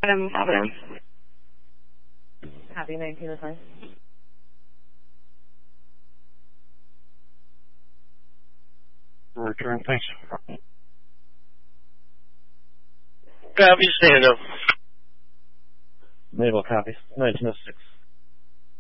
Providence. Copy, 19 is fine. Return, thanks. Copy, stand up. Naval copies, 1906.